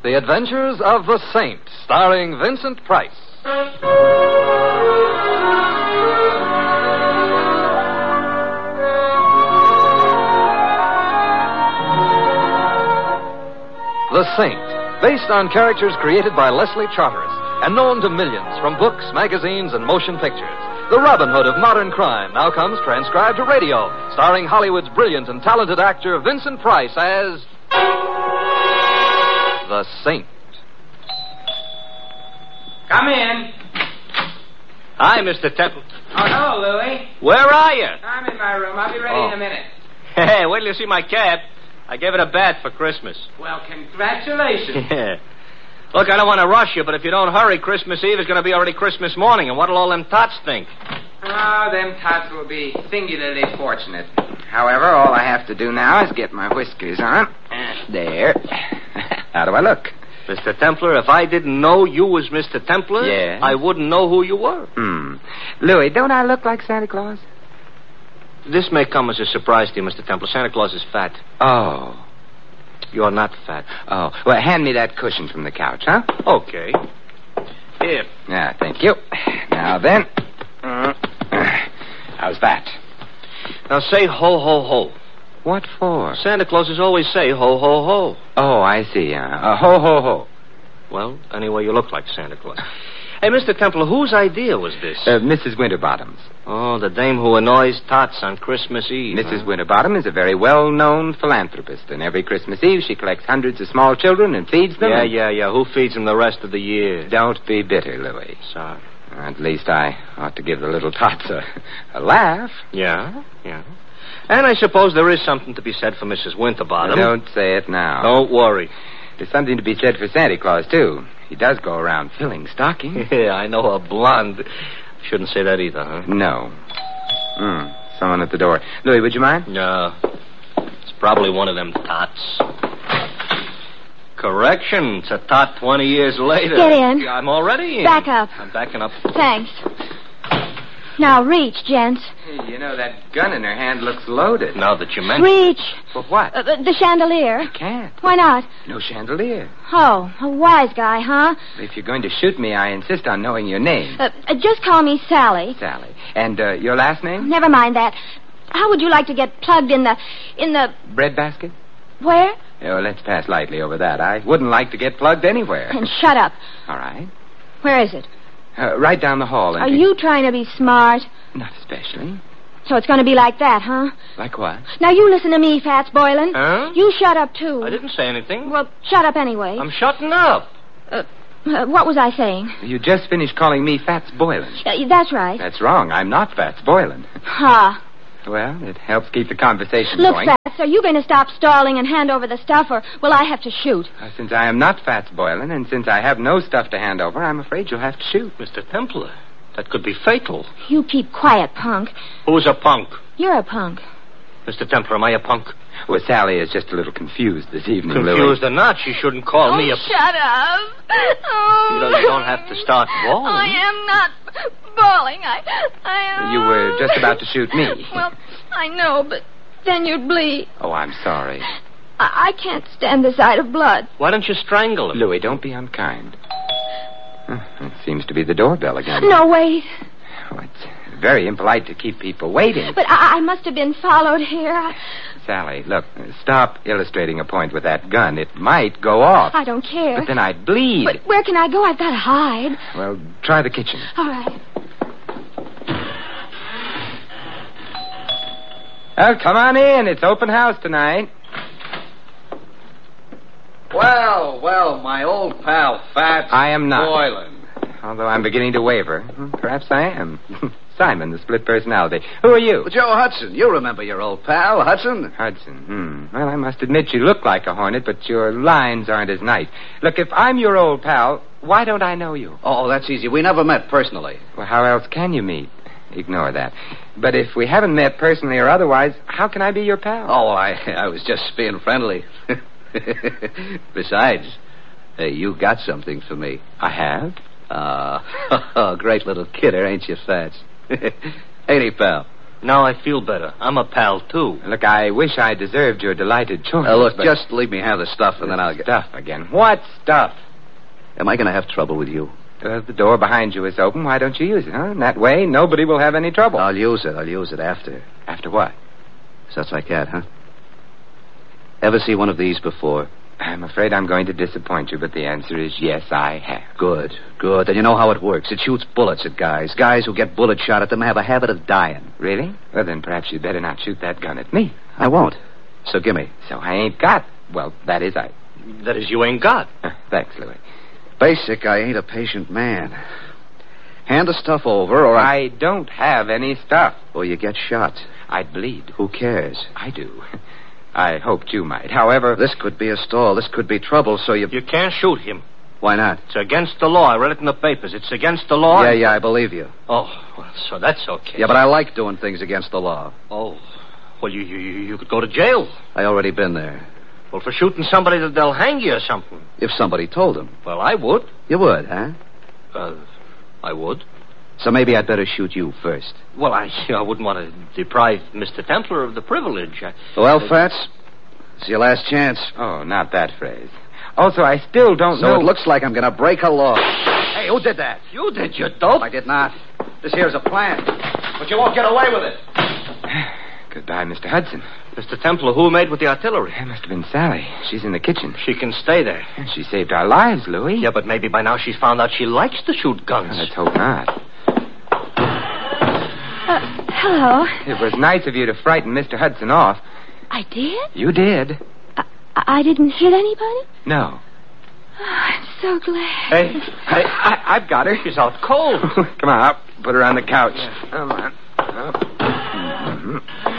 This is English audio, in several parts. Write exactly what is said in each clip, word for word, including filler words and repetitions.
The Adventures of the Saint, starring Vincent Price. The Saint, based on characters created by Leslie Charteris and known to millions from books, magazines, and motion pictures. The Robin Hood of modern crime now comes transcribed to radio, starring Hollywood's brilliant and talented actor Vincent Price as the Saint. Come in. Hi, Mister Temple. Oh, hello, Louie. Where are you? I'm in my room. I'll be ready Oh. in a minute. Hey, wait till you see my cab. I gave it a bath for Christmas. Well, congratulations. Yeah. Look, I don't want to rush you, but if you don't hurry, Christmas Eve is going to be already Christmas morning, and what'll all them tots think? Oh, them tots will be singularly fortunate. However, all I have to do now is get my whiskers on. There. How do I look? Mister Templar, if I didn't know you was Mister Templar, Yes? I wouldn't know who you were. Hmm. Louie, don't I look like Santa Claus? This may come as a surprise to you, Mister Templar. Santa Claus is fat. Oh. You're not fat. Oh. Well, hand me that cushion from the couch, huh? Okay. Here. Yeah, thank you. Now then. Uh, how's that? Now say ho, ho, ho. What for? Santa Clauses always say ho, ho, ho. Oh, I see. Uh, uh, ho, ho, ho. Well, anyway, you look like Santa Claus. Hey, Mister Templar, whose idea was this? Uh, Missus Winterbottom's. Oh, the dame who annoys tots on Christmas Eve. Missus Huh? Winterbottom is a very well-known philanthropist, and every Christmas Eve she collects hundreds of small children and feeds them. Yeah, and... yeah, yeah. Who feeds them the rest of the year? Don't be bitter, Louie. Sorry. At least I ought to give the little tots a, a laugh. Yeah, yeah. And I suppose there is something to be said for Missus Winterbottom. Don't say it now. Don't worry. There's something to be said for Santa Claus, too. He does go around filling stockings. Yeah, I know a blonde. Shouldn't say that either, huh? No. Hmm. Someone at the door. Louie, would you mind? No. It's probably one of them tots. Correction. It's a tot twenty years later. Get in. I'm already in. Back up. I'm backing up. Thanks. Now, reach, gents. Hey, you know, that gun in her hand looks loaded. Now that you mention Reach. For what? Uh, the chandelier. Can't. Why not? No chandelier. Oh, a wise guy, huh? If you're going to shoot me, I insist on knowing your name. Uh, uh, just call me Sally. Sally. And uh, your last name? Never mind that. How would you like to get plugged in the... in the... Breadbasket? where? Oh, let's pass lightly over that. I wouldn't like to get plugged anywhere. And shut up. All right. Where is it? Uh, right down the hall. And Are be- you trying to be smart? Not especially. So it's going to be like that, huh? Like what? Now, you listen to me, Fats Boylan. Huh? You shut up, too. I didn't say anything. Well, shut up anyway. I'm shutting up. Uh, uh, what was I saying? You just finished calling me Fats Boylan. Uh, that's right. That's wrong. I'm not Fats Boylan. Ha. Well, it helps keep the conversation Look, going. Fats, are you going to stop stalling and hand over the stuff, or will I have to shoot? Uh, since I am not Fats Boylan, and since I have no stuff to hand over, I'm afraid you'll have to shoot. Mister Templar, that could be fatal. You keep quiet, punk. Who's a punk? You're a punk. Mister Templar, am I a punk? Well, Sally is just a little confused this evening, Confused Louie. or not, she shouldn't call oh, me a... shut up. Oh. You know, you don't have to start bawling. I am not bawling. I... I... You were just about to shoot me. Well, I know, but then you'd bleed. Oh, I'm sorry. I, I can't stand the sight of blood. Why don't you strangle him? Louie, don't be unkind. Huh, it seems to be the doorbell again. No, wait. Oh, it's very impolite to keep people waiting. But I, I must have been followed here. I, Sally, look, stop illustrating a point with that gun. It might go off. I don't care. But then I'd bleed. But where can I go? I've got to hide. Well, try the kitchen. All right. Well, come on in. It's open house tonight. Well, well, my old pal, Fats I am not. Boylan. Although I'm beginning to waver. Hmm, Perhaps I am. Simon, the split personality. Who are you? Well, Joe Hudson. You remember your old pal, Hudson? Hudson. Hmm. Well, I must admit you look like a hornet, but your lines aren't as nice. Look, if I'm your old pal, why don't I know you? Oh, that's easy. We never met personally. Well, how else can you meet? Ignore that. But if we haven't met personally or otherwise, how can I be your pal? Oh, well, I, I was just being friendly. Besides, hey, you got something for me. I have? Uh, great little kidder, ain't you, Fats? Ain't he, pal? Now I feel better. I'm a pal, too. Look, I wish I deserved your delighted choice. Uh, look, but... just leave me have the stuff, and then I'll get... Stuff again. What stuff? Am I going to have trouble with you? Uh, the door behind you is open. Why don't you use it, huh? In that way, nobody will have any trouble. I'll use it. I'll use it after. After what? Such like that, huh? Ever see one of these before? I'm afraid I'm going to disappoint you, but the answer is yes, I have. Good, good. Then you know how it works. It shoots bullets at guys. Guys who get bullet shot at them have a habit of dying. Really? Well, then perhaps you'd better not shoot that gun at me. I won't. So gimme. So I ain't got... Well, that is I... That is, you ain't got. Uh, thanks, Louis. Basic, I ain't a patient man. Hand the stuff over, or I... I don't have any stuff. Or you get shot. I'd bleed. Who cares? I do. I hoped you might. However... This could be a stall. This could be trouble, so you... You can't shoot him. Why not? It's against the law. I read it in the papers. It's against the law. Yeah, yeah, I believe you. Oh, well, so that's okay. Yeah, but I like doing things against the law. Oh, well, you, you, you could go to jail. I already been there. Well, for shooting somebody, that they'll hang you or something. If somebody told them. Well, I would. You would, huh? Uh, I would. So maybe I'd better shoot you first. Well, I, I wouldn't want to deprive Mister Templar of the privilege. I, well, Fats, it's your last chance. Oh, not that phrase. Also, I still don't so know... So it looks like I'm going to break a law. Hey, who did that? You did, you dope. I did not. This here's a plan. But you won't get away with it. Goodbye, Mister Hudson. Mister Templar, who made with the artillery? It must have been Sally. She's in the kitchen. She can stay there. She saved our lives, Louis. Yeah, but maybe by now she's found out she likes to shoot guns. Well, let's hope not. Uh, hello. It was nice of you to frighten Mister Hudson off. I did? You did. I, I didn't hit anybody? No. Oh, I'm so glad. Hey, hey, I, I've got her. She's out cold. Come on, up. Put her on the couch. Yeah. Come on. Up. Mm-hmm.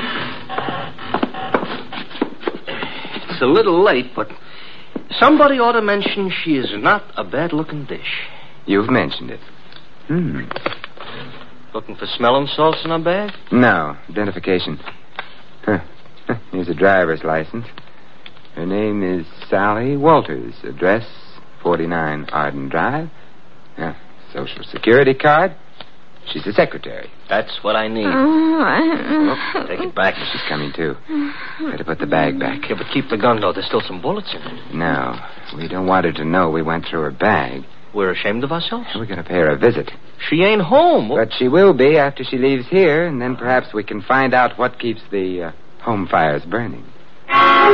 It's a little late, but somebody ought to mention she is not a bad-looking dish. You've mentioned it. Hmm. Looking for smelling salts in her bag? No. Identification. Huh. Here's a driver's license. Her name is Sally Walters. Address, forty-nine Arden Drive. Yeah. Social Security card. She's the secretary. That's what I need. Oh, take it back. She's coming, too. Better put the bag back. Yeah, but keep the gun, though. There's still some bullets in it. No. We don't want her to know we went through her bag. We're ashamed of ourselves? We're going to pay her a visit. She ain't home. But she will be after she leaves here, and then perhaps we can find out what keeps the uh, home fires burning.